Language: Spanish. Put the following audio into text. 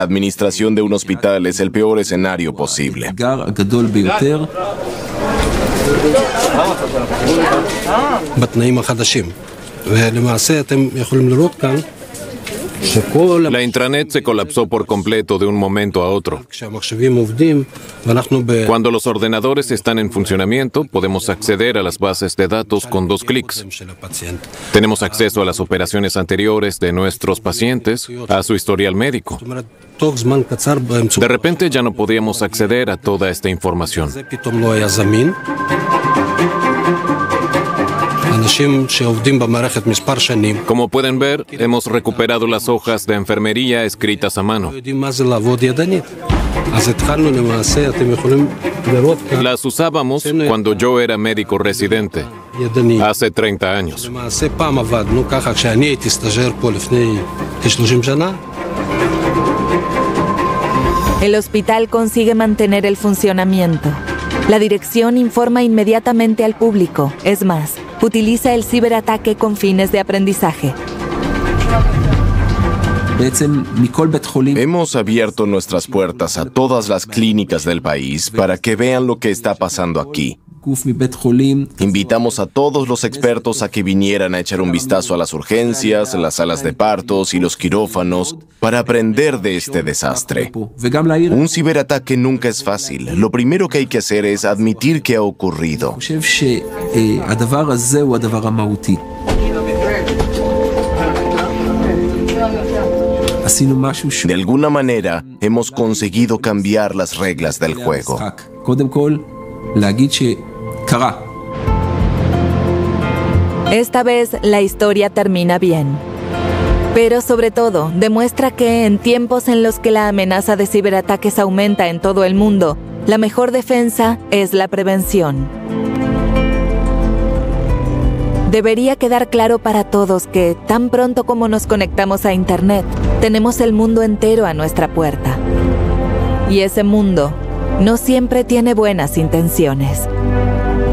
administración de un hospital es el peor escenario posible. בתנאים החדשים. ולמעשה אתם יכולים לראות כאן שכל La intranet se colapsó por completo de un momento a otro. כשהמחשבים עובדים ואנחנו Cuando los ordenadores están en funcionamiento, podemos acceder a las bases de datos con 2 clics. של הפציינט. Tenemos acceso a las operaciones anteriores de nuestros pacientes, a su historial médico. זאת אומרת, תוך זמן קצר באמצעות De repente ya no podíamos acceder a toda esta información. זה פתאום לא היה זמין. אנשים שעובדים במערכת מספר שנים Como pueden ver, hemos recuperado las hojas de enfermería escritas a mano. לא יודעים מה זה לעבוד ידנית. אז התחלנו למעשה, אתם יכולים לראות כאן Las usábamos cuando yo era médico residente, ידנית. hace 30 años. למעשה פעם עבדנו ככה כשאני הייתי סטאז'ר פה לפני כ-30 שנה. El hospital consigue mantener el funcionamiento. La dirección informa inmediatamente al público. Es más, utiliza el ciberataque con fines de aprendizaje. Hemos abierto nuestras puertas a todas las clínicas del país para que vean lo que está pasando aquí. Invitamos a todos los expertos a que vinieran a echar un vistazo a las urgencias, las salas de partos y los quirófanos para aprender de este desastre. Un ciberataque nunca es fácil. Lo primero que hay que hacer es admitir que ha ocurrido. De alguna manera, hemos conseguido cambiar las reglas del juego. Esta vez la historia termina bien. Pero sobre todo, demuestra que en tiempos en los que la amenaza de ciberataques aumenta en todo el mundo, la mejor defensa es la prevención. Debería quedar claro para todos que, tan pronto como nos conectamos a Internet, tenemos el mundo entero a nuestra puerta. Y ese mundo no siempre tiene buenas intenciones.